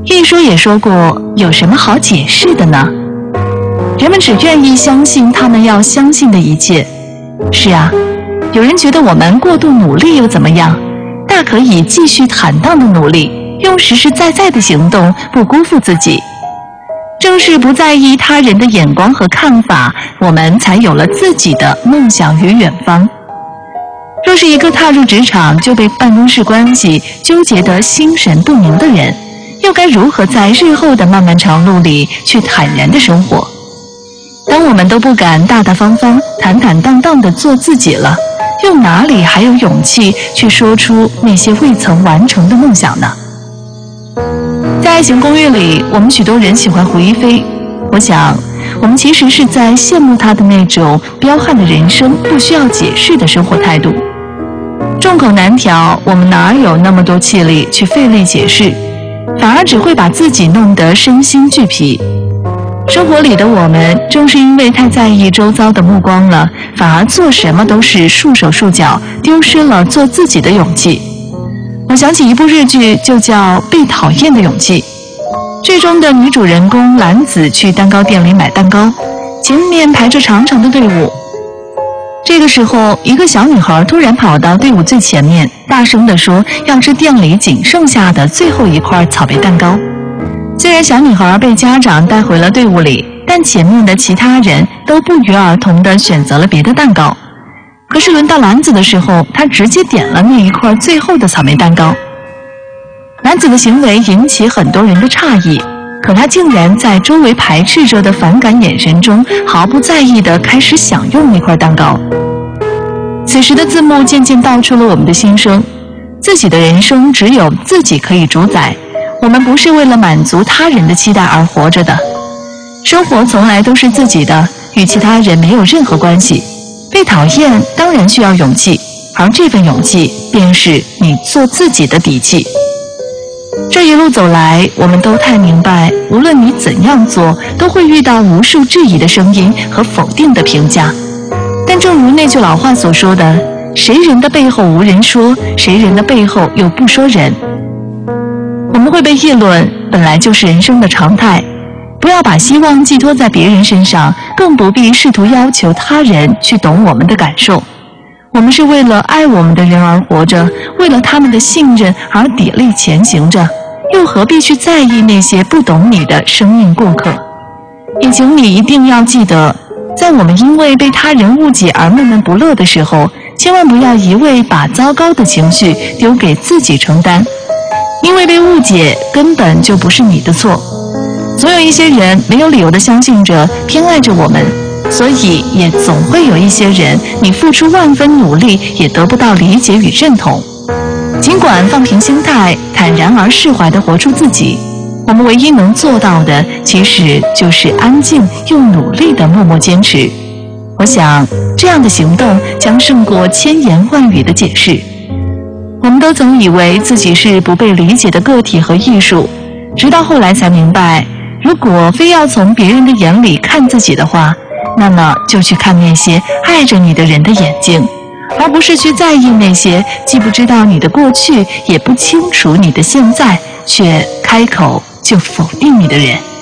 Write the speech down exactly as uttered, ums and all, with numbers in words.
一说也说过，有什么好解释的呢？人们只愿意相信他们要相信的一切。是啊，有人觉得我们过度努力又怎么样？大可以继续坦荡的努力，用实实在在的行动不辜负自己。正是不在意他人的眼光和看法，我们才有了自己的梦想与远方。若是一个踏入职场就被办公室关系纠结得心神不宁的人，又该如何在日后的漫漫长路里去坦然的生活？当我们都不敢大大方方、坦坦荡荡地做自己了，又哪里还有勇气去说出那些未曾完成的梦想呢？在《爱情公寓》里，我们许多人喜欢胡一菲，我想我们其实是在羡慕她的那种彪悍的人生不需要解释的生活态度。众口难调，我们哪有那么多气力去费力解释，反而只会把自己弄得身心俱疲。生活里的我们正是因为太在意周遭的目光了，反而做什么都是束手束脚，丢失了做自己的勇气。我想起一部日剧，就叫《被讨厌的勇气》。剧中的女主人公兰子去蛋糕店里买蛋糕，前面排着长长的队伍。这个时候，一个小女孩突然跑到队伍最前面，大声地说要吃店里仅剩下的最后一块草莓蛋糕。虽然小女孩被家长带回了队伍里，但前面的其他人都不约而同地选择了别的蛋糕。可是轮到兰子的时候，她直接点了那一块最后的草莓蛋糕。兰子的行为引起很多人的诧异，可她竟然在周围排斥着的反感眼神中，毫不在意地开始享用那块蛋糕。此时的字幕渐渐道出了我们的心声：自己的人生只有自己可以主宰，我们不是为了满足他人的期待而活着的。生活从来都是自己的，与其他人没有任何关系。被讨厌当然需要勇气，而这份勇气便是你做自己的底气。这一路走来，我们都太明白，无论你怎样做，都会遇到无数质疑的声音和否定的评价。但正如那句老话所说的，谁人的背后无人说，谁人的背后又不说人。我们会被议论，本来就是人生的常态。不要把希望寄托在别人身上，更不必试图要求他人去懂我们的感受。我们是为了爱我们的人而活着，为了他们的信任而砥砺前行着，又何必去在意那些不懂你的生命过客？也请你一定要记得，在我们因为被他人误解而闷闷不乐的时候，千万不要一味把糟糕的情绪丢给自己承担，因为被误解根本就不是你的错。总有一些人没有理由地相信着、偏爱着我们，所以也总会有一些人，你付出万分努力也得不到理解与认同。尽管放平心态，坦然而释怀地活出自己，我们唯一能做到的，其实就是安静又努力地默默坚持。我想，这样的行动将胜过千言万语的解释。我们都曾以为自己是不被理解的个体和艺术，直到后来才明白，如果非要从别人的眼里看自己的话，那么就去看那些爱着你的人的眼睛，而不是去在意那些既不知道你的过去，也不清楚你的现在，却开口就否定你的人。